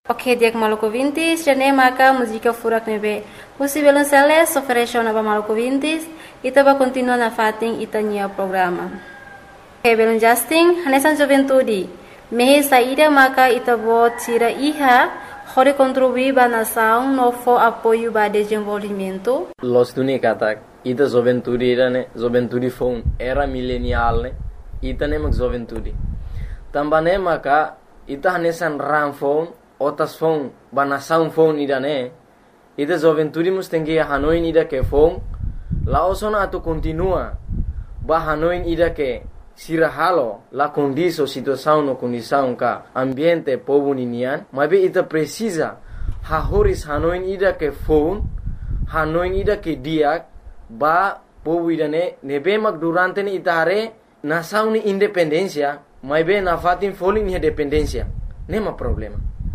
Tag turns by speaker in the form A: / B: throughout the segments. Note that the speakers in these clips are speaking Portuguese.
A: Ok, dia Maluku Vintis, jane maka música furak nebe. Musi violonceles oferece na Maluku Vintis, ita ba continua na fating itanya programa. Ok, violon Justin, hanesan juventude. Mehe saída maka ita bo tira iha, hore contribuir ba na sound no for apoio ba desenvolvimento.
B: Los duni katak, ita juventude phone era millennial ne, ita ne mag juventude. Tambane maka ita hanesan ram phone otas phone bana sound phone ida ne ida juventude mus tengi hanoin ida ke phone la osona atu continua ba hanoin ida ke sirahalo la condiso situação no condição ka ambiente povo ninian mabe ita precisa ha horis hanoin ida ke phone hanoin ida ke diak ba povo ida ne nebe mag durante ni itare na sound ni independencia mabe na fatin falling ni dependencia nema problema.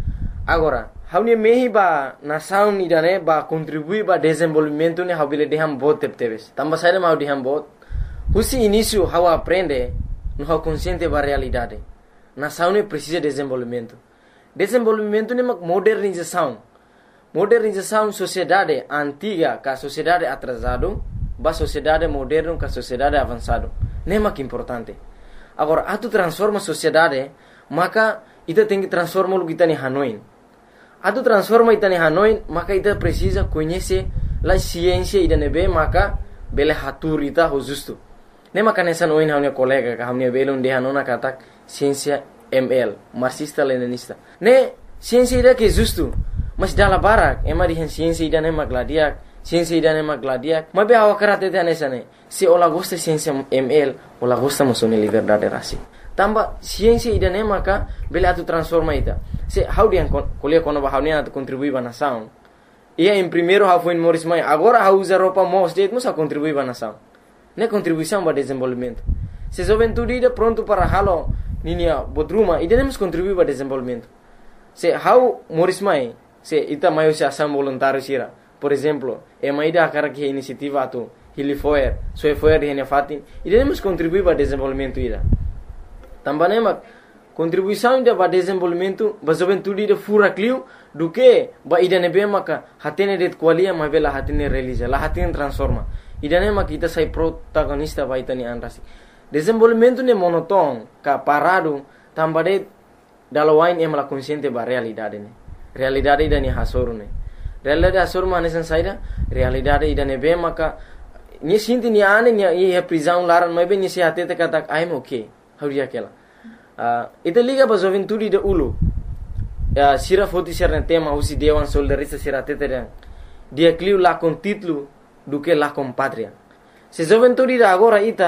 B: Agora, haunia mehi ba na sound ida ne ba contribui ba desenvolvimento ne habile deham bot tepteves. Tamba saída mau deham bot. Husi início how aprende no how consciente ba realidade. Na sound ne precisa desenvolvimento. Desenvolvimento ne modernização. Modernização sociedade antiga ka sociedade atrasado ba sociedade moderno ka sociedade avançado. Nema que importante. Agora, atu transforma sociedade, maka ita tem que transformar o que está em Hanoi. Atu transforma ita em Hanoi, maka ita precisa conhecer a ciência ida nebe, maka bele hatur ita ho justo. Ne maka nessa noin hamne colega ka hamne belon de hanona katak ciência ML, marxista leninista. Ne ciência ida que justo, mas dala barak, ema di ciência ida ne magladiak, ciência ida ne magladiak. Mabe awa karate te nessa ne. Se ola gosta ciência ML, ola gosta musone liberdade rasi. Tamba ciência ida ne maka bele atu transforma ita. Se how dia kuliah kono ba how ne atu contribui ba na sound. Ia em primeiro how foi Morris Mai, agora how usa roupa most date musa contribui ba na sound. Ne contribuição ba desenvolvimento. Se juventude ida pronto para halo ninia bodruma ida ne mus contribui ba desenvolvimento. Se how Morris Mai, se ita maio se ação voluntário sira. Por exemplo, e maida akara que iniciativa atu Hili Foer, Soe Foer hene fatin, ida ne mus contribui ba desenvolvimento ida. Também mak contribuição ida ba desenvolvimento ba juventude ida fura clio do que ba ida nebe maka hatene det qualia ma bela hatene realiza la hatene transforma ida ne mak ita sai protagonista ba ita ni anrasi desenvolvimento ne monoton ka parado tambade dalawain em la consciente ba realidade ne realidade ida ni hasoru ne realidade hasoru manesan saida realidade ida nebe maka ni sinti ni ane ni e prisão laran ma be ni se hatete katak I'm okay hauria kela ita liga ba juventude de ulu sira foti ser tema usi dewan soldarista sira teteren dia clio la con título do que la com pátria se juventude agora ita